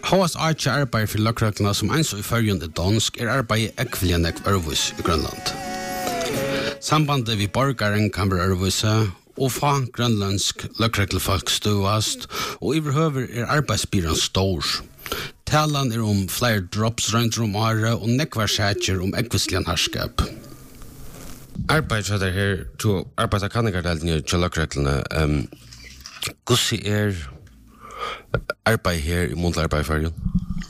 Havas Arche arbeid for løkreglene som en så I førjen dansk arbeid ekviljen Ørvus I Grønland. Sambandet vi borgaren kan være Ørvuse, og fra grønlandsk løkreglefolk støvast, og overhøver arbeidsbyrån stor. Talan flere drops rundt året, og nekvar sætjer ekvislian herskap. Arbeidshatter her, to arbeidskanningardelene til løkreglene, hvordan arbeid her I muntlig arbeid for jo?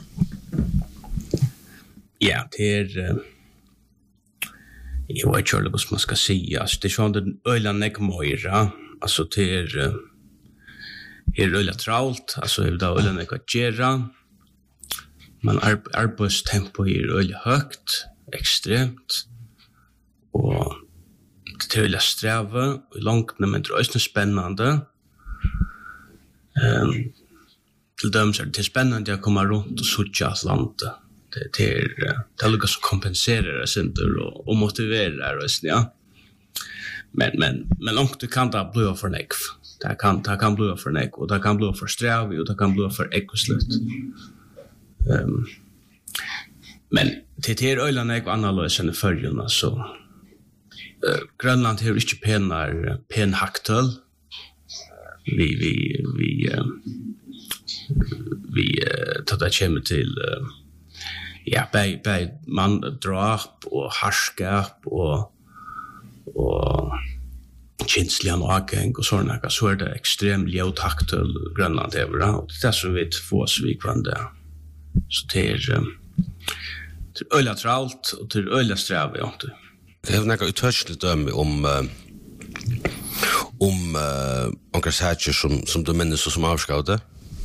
Ja, det jeg vet ikke hva man skal si, altså, det sånn den øyla nekmøyra, altså, det øyla travlt, altså, det øyla nekva gjerra, men arbeidstempo øyla høgt, ekstremt, og det øyla streve, og langt, men det øyla spennende, til dømes det spennende å komme rundt og suttje alt landet. Det noe som kompenserer sinter og motiverer ja. Men langt du kan da bli for nekv. Det kan bli for nekv, og det kan bli for strev, og det kan bli for ekvislutt. Men det øyla nekv annerledes enn I førjuna, så Grønland har ikke pen haktøl. Vi tar det kommer til ja, bei drap og harskap og kinslian avgeng og sånne, så det ekstremt ljøtakt til Grønland over, og det som vi får oss vi hverandre. Så det øyla tralt og det øyla strev, ja. Det noe utørselig dømme om onker sætjer som du minnes og som avskaude?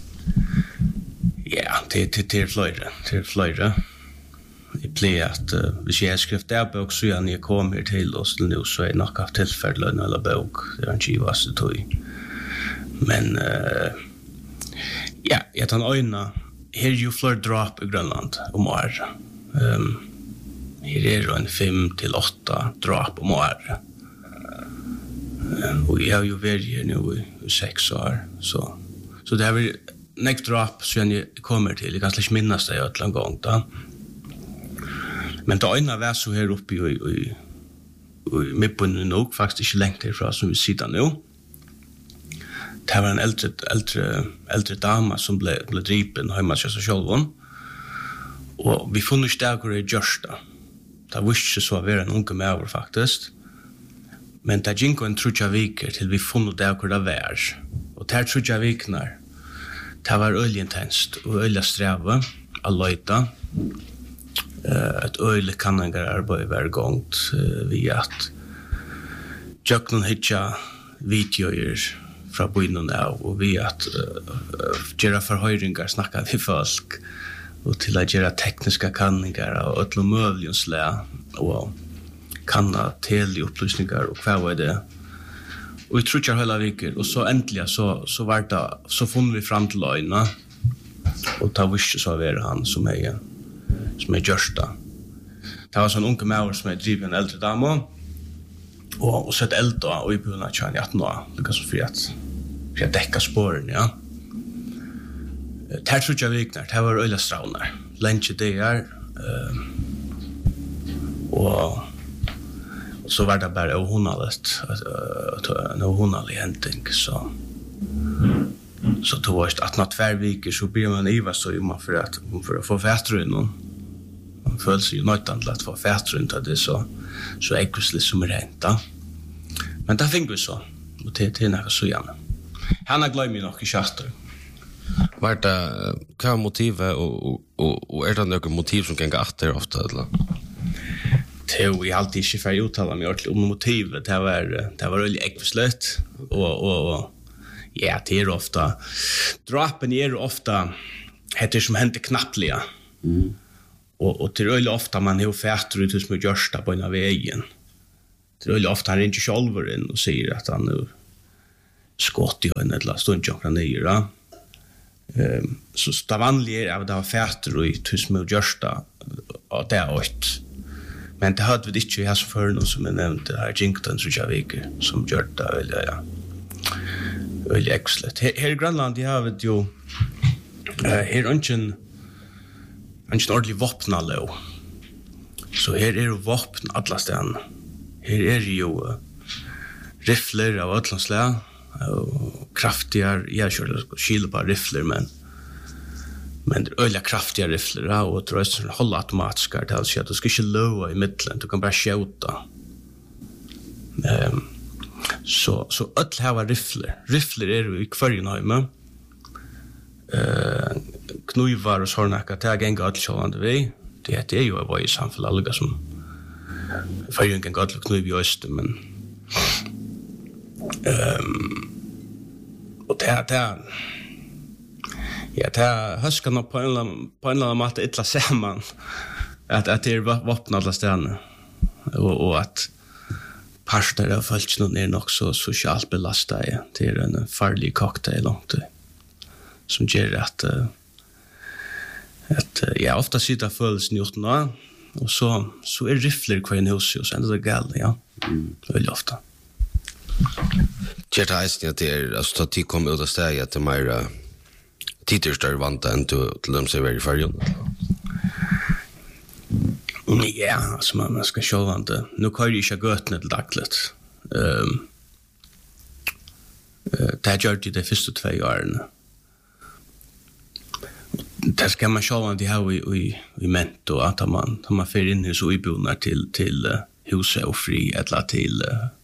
Ja, det flere. Jeg pleier at hvis jeg har skrevet det bok, så når jeg kommer til oss til nå, så jeg nok haft tilfelle eller bok. Det en kjivaste tog. Men ja, jeg tar øyne. Her jo flere drap I Grønland om året. Her en 5 til 8 drap om året. Og jeg har jo vært her nå I 6 år, så det har vært nekt drap som jeg kommer til. Jeg kan slik minnes det et eller annet gang da. Men det øyne var så her oppe I midtbunnen nok, faktisk ikke lengt herfra som vi sitter nå. Det var en eldre dame som ble dripen hjemme til seg selv. Og vi funnet ikke det hvor jeg gjørs det. Det var ikke så å være en unge med over faktisk. Men det gikk en trutja viker til vi funnet det hvor det var. Og der trutja vikene det var øyelig intenst og øyelig streve av løyta. Et øyelig kanningararbeid hver gongt vi at Jøknen hitja videoer fra bøynen av og vi at gjøre forhøyringar snakka vi folk og til å gjøre tekniske kanningar og øtlo møvlingsle og kanna teleopplysningar og hva var det. Og vi tror ikke hele viker, og så endelig så var det, så funnet vi frem til øyne, og da visste så var han som gjørst da. Det var sånn unge med som driver en eldre dame, og sett eldre, og vi begynner å kjøre 18 år, det kan så for å dekke spårene, ja. Det tror ikke vikner, det var øyla strauner, lenge det og så var det bare en ohunnalig henting, så tog jeg at når 2 viker så blir man iva så for å få fætrøy noen. Man føler seg jo nøytan til å få fætrøy til det så ekvislig som rent da. Men det fikk vi så, og til noe så gjerne. Han har glemt nok I kjastor. Hva var motivet, og det noe motiv som ganger atter ofte, eller? Jeg alltid ikke for å uttale meg ordentlig om motivet. Det var veldig ekvisløtt. Og ja, det ofte drapen ofte heter som henter knapplige. Og det veldig ofte man har fætter ut som gjørsta på en av veien. Det veldig ofte han ringer selv inn og sier at han skått I en eller stund jonkra nye. Så det vanlige at det var fætter ut som gjørsta og det 8. Men det hadde vi ikke I hans førne som jeg nevnte, her Jinkton Sujavike, som gjør det veldig ekvislet. Her I Grønland har vi jo Her ingen ordentlig våpna lov. Så her jo våpen alla stedene. Her jo rifler av ötlandslag, og kraftiga, jag kör skil på rifler, men det öliga kraftiga rifler, och tror jag hålla automatiska, det alltså att du ska inte löva i mitten, du kan bara skjuta. Så öll har rifler. Rifler ju i kvarjenheimen. Knuvar och sådana att det gänga öll sjålande vi. Det ju vad i samfället alla som kvarjen kan gå till knuv i öst, men och det höskar nog på en eller annan måte illa samman att det vapen alla ställen och att parter av folknen är nog så socialt belastade till en farlig cocktail långt som gör att jag ofta sitter följsen gjort nå och så är rifler kvar i huset och så ändå det gal, ja. Väldigt ofta. Kjert heisen at det altså at de kom ut av stedet at det mer tidsstørre vant enn til dem som er i fargen? Ja, altså man skal sjå vant det. Nå kan jeg ikke gøtene til dagligt. Det gjør de første 2 årene. Det skal man sjå vant de her i ment, og at man fer inn hos uiboner til huset og fri, eller til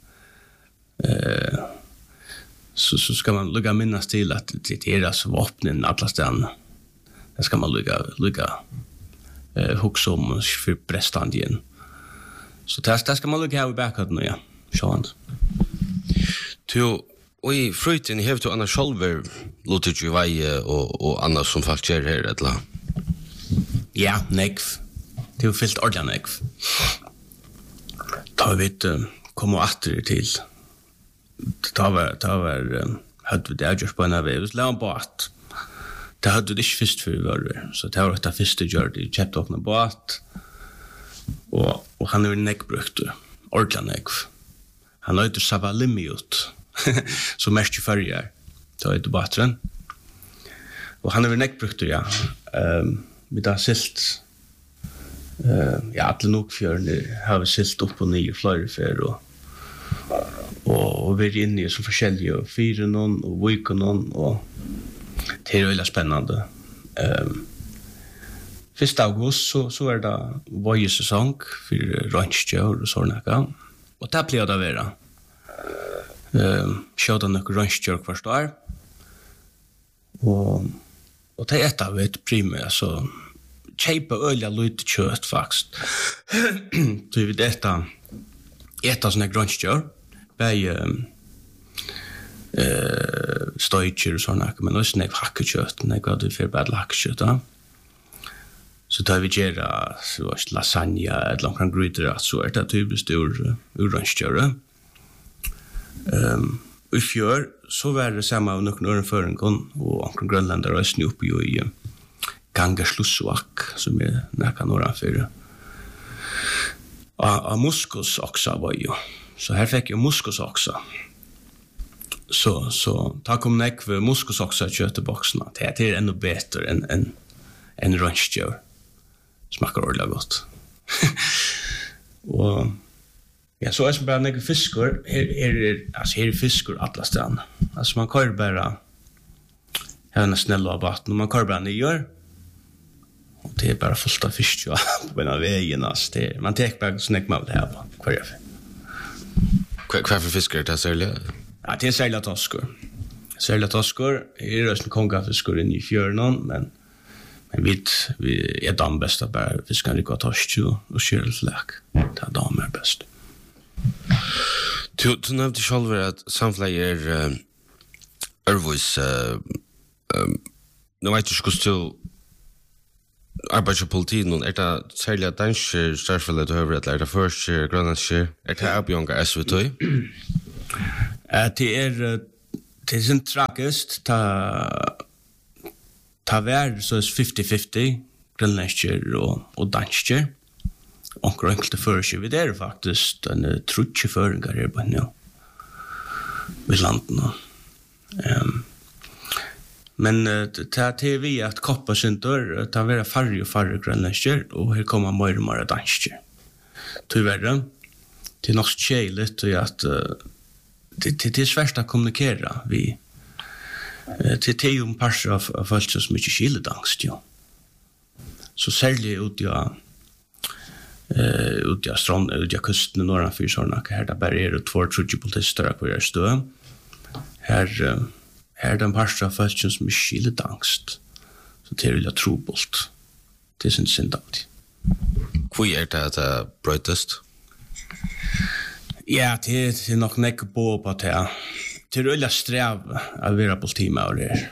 så ska man lugga minnas till att det är deras vapnen alla ställen. Det ska man lugga huxa om för prestandien. Så det ska man lugga i backup nu, ja. Sjånt. Och i fruten i hevt Anna Scholver låter ju vaje och annars som faktiskt är här eller? Ja, nekv. Det är fyllt ordentligt nekv. Ta vet komma åter till. Det var hade vi det just på en väg. Det var båt. Det hade det först för var så det var det första journey chapter på en båt. Och han är neckbrukter. Ordentligt neck. Han har ju savalimiot. Så mest ju förr så är det båten. Och han är neckbrukter, ja. Med det silt. Ja, att nog för har silt upp och ner flöjer för och vi är inne i så forskjellige fyra någon och vika någon och det är väldigt spännande. 1. august så är det varje säsong för ranchkör och sådana här. Och det blir det vara. Skjuta några ranchkör först år. Och det är ett av ett prima så chepa öliga lite kött faktiskt. Så vi detta ett av såna ranchkör. Stojtjer och sådana, men också när hackekött, när jag hade för bad hackekött. Så tar vi gärna lasagne eller någon grytor så är det typiskt ur ranchkjöre. I fjör så var det samma och någon ören för en gång och grönländare och snö uppe i Gangaslussuak som är näka några för. Och muskos också var ju. Så här fick jag muskos också. Så ta kom näck för muskos också att köta boxarna. Det är ännu bättre än ranchkjör. Smakar ordentligt gott. Och ja, så är det bara näck fiskor. Här är fiskor alla ställen. Alltså man kan bara ha en snäll av vatten. Man kan bara nyer. Och det är bara fullt av fisk på den här vägen. Man tar bara snäck med det här på kvar. Hva for fiskar er det særlig? Ja, det er særlig toskor. Særlig toskor er det kongafiskor inn i fjøren, men vi er dam best av bare fiskar rikva torsk og kjølflek. Det er dam er best. Du nevnte selv at samfunnet er Ørvus. Nå vet du ikke hvordan arbeider politien, er det særlig at danske størrfølge du hører, eller er det først grønlandske? Er det oppgjønger SVT? Det er sin tragisk, ta vær så 50-50 grønlandske og danske. Og enkelte fører det er faktisk en trutje føringer her på nå. Ved landene. Men det vi att koppa sin dörr, det är färre och färre grönländsker, och här kommer mer och mer dansker. Tyvärr, det är nog tjejligt att det är svårt att kommunikera. Det är ju en par av folk som inte skiljer dansk, ja. Så särskilt ut i strand, ut i kusten norra för såna här där bara är det 2-3 politister på er stö. Här den par av folk som skiljer dansk. Så det är ju trobult. Det är synd alltid. Hvor det at brøytest? Ja, det är nog nekka på at det. Det är väldigt sträv att vara politimaurer.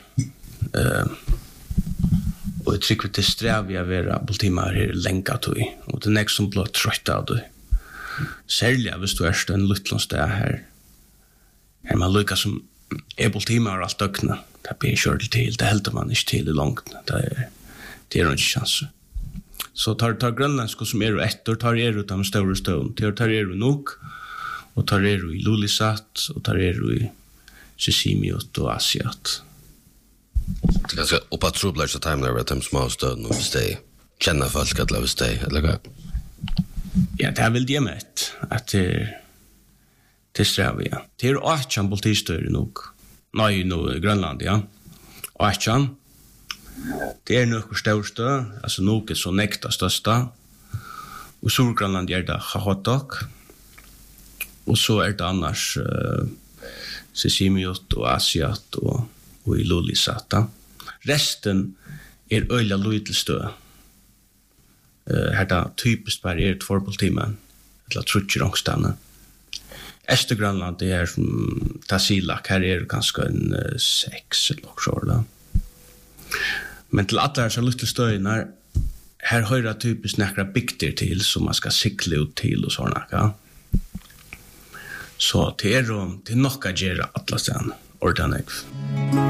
Och jag tycker det är sträv att vara politimaurer länge till. Och det är nekka som blir trött av det. Särskilt hvis du är en luttlandsdag här. Här man lyckas som är politimaurer allt ökna. Det blir kört till. Det helt man inte till långt. Det är inte chans. Så tar grönländska som är efter, tar ut de stora stån. Tar ut nog. Och tar i Lulisat och tar i Sisimiot och Asiat. Det är ganska uppattroblar så time där de små stöden och stay. Känna folk att leva stay, eller vad? Ja, det är väl det med att det strävar, ja. Det är 18 politistöder nog. Nej, nu i Grönland, ja. 18. Det är nog största, alltså nog är så nekta största. Och Storgrönland är det Hahotok. Och så är det annars Sisimiot och Asiat och i Lulisata. Resten är öjla lojtelstö. Här är typiskt bara är 2 politimen. Eller trutcher ångstanna. Östergrönland är som Tasilak. Här är det ganska en 6 eller så. Men till alla dessa lojtelstöjnar här höra typiskt näkra bygder till som man ska cykla ut till och sådana. Ja. Så det är nog att göra alla sen ordentligt.